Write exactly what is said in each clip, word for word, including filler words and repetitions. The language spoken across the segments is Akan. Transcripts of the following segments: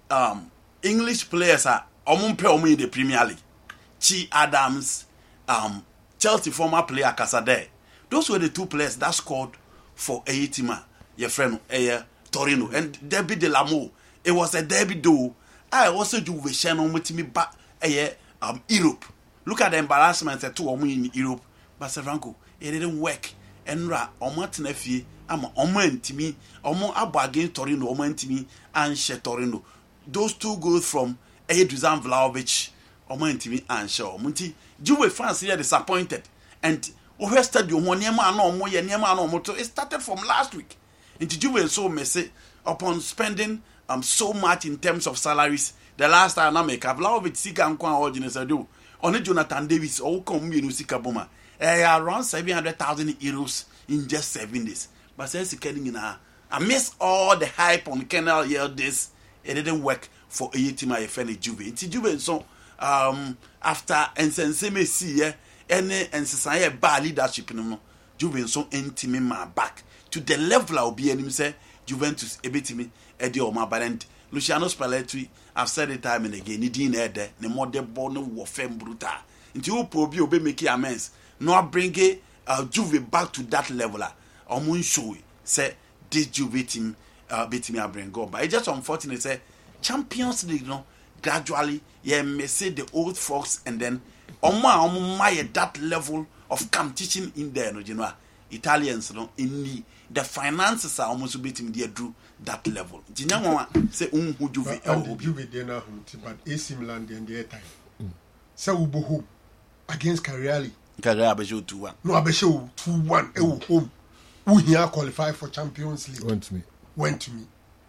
um, English players are omumpe omu in the Premier League. Chi Adams, um, Chelsea former player Casade. Those were the two players that scored for Eyitima, your friend, eh, Torino, and Derby de Lamo. It was a derby though. I also do with Shannon with me back, eh, um, Europe. Look at the embarrassment that two omu in Europe. But Franco, it didn't work. And Ra, Omatenefi, I'm Oman to me, Omo Abba against Torino, Oman to me, and She Torino. Those two goals from Dusan Vlahovic, Oman to me, and Shaw. Munti, Juve fans here disappointed. And over stadium, one Yama no more, Yama no moto. It started from last week. Into Juve so messy upon spending um so much in terms of salaries. The last time I make Vlahovic Sika and Kwan Ordinance do. Only Jonathan Davis, all come in Sika Boma. Uh, around seven hundred thousand euros in just seven days. But since getting in a, I miss all the hype on Kenal here. This it didn't work for Eyitima Efene Juve. It's Juve so um after Nsenseme see eh, any Nsensanye bad leadership no Juve so intime my back to the level of be him say Juventus ebetimi edi o ma balent Luciano Spalletti. I've said it time and again. He didn't hear that. The more the born warfare brutal. Until you probably obey make amends. No bring uh, Juve back to that level. Or moon show say this Juve team uh, beat me. I bring go. But it's just unfortunate. Say Champions League, no, gradually yeah may say the old folks and then Oma Oma that level of competition in there. No, you know Italians, no, in the the finances are almost beating their drew that level. Jinama say um who Juve oh Juve dey na home but A C Milan dey the time. Say we bo home against Cagliari. Cagliari abesho two one. No abesho two one e wo home. Who here qualify for Champions League? Went to me. Went to me.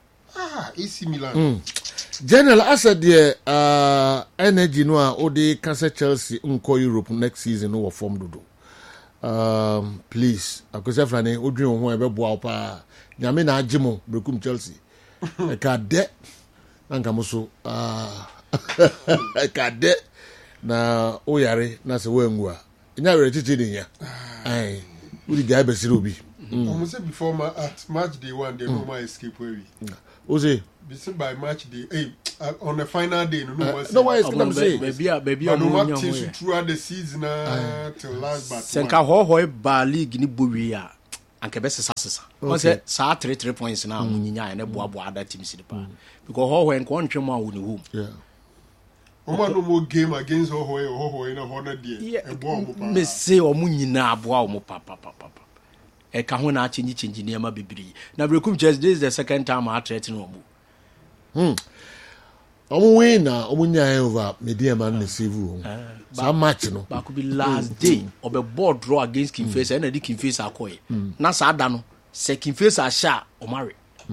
Ah, A C Milan. Mm. General I said the uh energy no a odi cancer Chelsea unko Europe next season no form dodo. Um, please, akosi afrani odwin ho ebe boa pa nyame na agimo brekum Chelsea e ka de nka muso ah e ka de na oyare na se wengu a nya were titi din ya ai udi ga be sire obi almost say before ma at match day one they no ma escape we o say be say by match day eh uh, on the final day no no no why is them say baby baby no match throughout the season uh, till last but senka ho ho ba league ni bowie a anke be sesa sesa o say sa three three points na munyinya na boa boa other teams di pa because ho ho en ko ntwe ma wo ni home yeah Oma no more game against ho ho ho ho na ho na die e boa mo pa me say o munyina aboa mo pa pa pa pa e ka ho na change change ne ma bibiri na brekum just this is the second time I threaten omu hmm omu win na omu nya over media man na save o so match no ba could be last day of a board draw against Kinfesa and the Kinfesa akoy na sa da no se Kinfesa sha o marry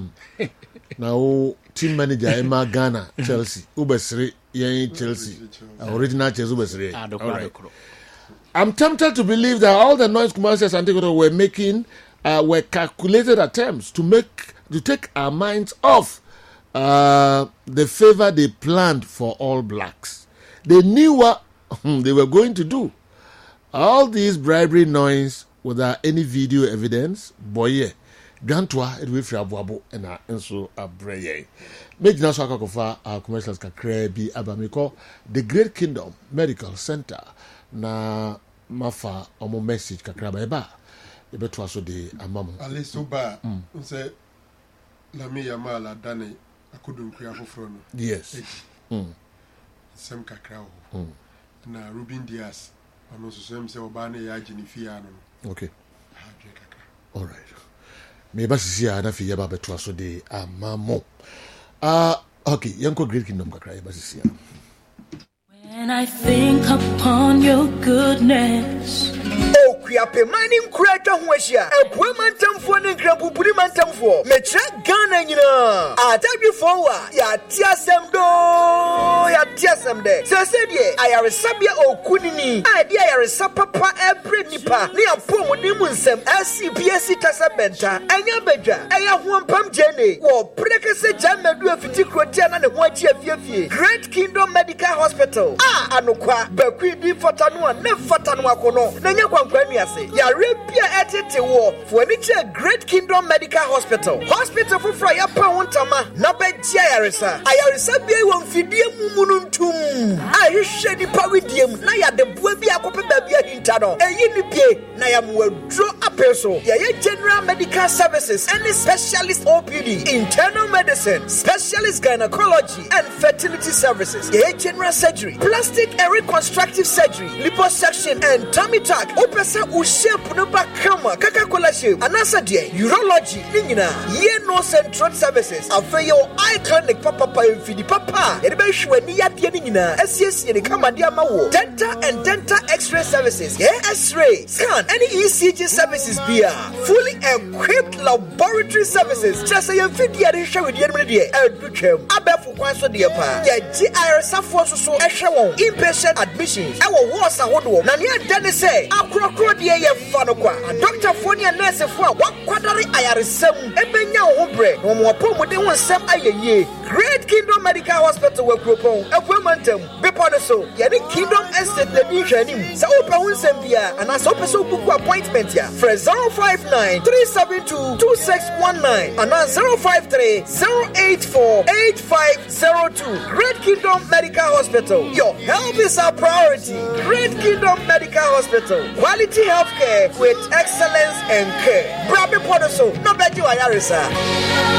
na o team manager Emma Ghana Chelsea ubesre yen Chelsea original Chelsea ubesre all right. I'm tempted to believe that all the noise commercials and were making uh, were calculated attempts to make to take our minds off uh, the favor they planned for All Blacks. They knew what they were going to do. All these bribery noise without any video evidence, boy, yeah. Gantwa it will free abuabo and also a braye. Make now so akakofa our commercials kakre bi abamiko the Great Kingdom Medical Center na mafa omo message kakra ba eba e beto aso de amamu ale so ba say la me yama la dane akudun kria foforo no yes mm sem kakra ho na Ruben Dias ano so sem say oba na ya gini fia no okay all right me ba sisi ya na fi ya ba beto aso de amamu ah uh, okay yanko Great Kingdom kakra e ba sisi ya. When I think upon your goodness, oh, Kriape mining crater Huasia, a Pumantum for the Grapupuri Mantum for Metra Ghana, you know. I tell you forward, ya Tiasem do, ya Tiasem de. So said ye, I are a Sabia o Kunini, I dear a Sapapa every nipa, near Pomonimusem, S C P S C Tasabenta, and Yabeja, I have one pump Jenny, or Precase Jamadu of Fiticotian and Wachi Great Kingdom Medical Hospital. Ah, anokwa bakwi di fatanwa ne fatanwa kono nanya kwankwani ase ya repia etete wo for any Great Kingdom Medical Hospital hospital for fry pa wontama na begia ayaresa ayaresa bia won fidie mumununtum ayehwe di pawidiem na ya de bua bi akope ba bia hinta no eyi ni pie na ya mwadro apeso ya ye general medical services and specialist O P D, internal medicine, specialist gynecology and fertility services, ye general surgery, plastic and reconstructive surgery, liposuction and tummy tuck, opesa ushape no bakama kaka shape, anasa die urology nina ye no central services, afeyo eye clinic papa pa fidi papa e be hwe ni yade nina asiesie ni kama dia mawo dental and dental x-ray services, ye x-ray scan any E C G services bia fully equipped laboratory services. Just say you fit the addition with the enemy edutwem abefu kwan so de pa ye G I R safo so so ehwe won inpatient admissions e wo wards ahodo na ne adane say akrokro de ye fa no kwa doctor fo ne nurse fo a wakwadare ayaresam ebenya wo bre no mo pomu de won sam ayeye Great Kingdom Medical Hospital we propon ekwemantam bepo no so ye ne Kingdom Estate na di hwanim sa opa won sam bia ana so person book appointment ya for zero five nine three seven two two six one nine and zero five three zero eight four eight five zero two. Great Kingdom Medical Hospital. Your health is our priority. Great Kingdom Medical Hospital. Quality healthcare with excellence and care. Brabe Podoso. No bedu ayarisa.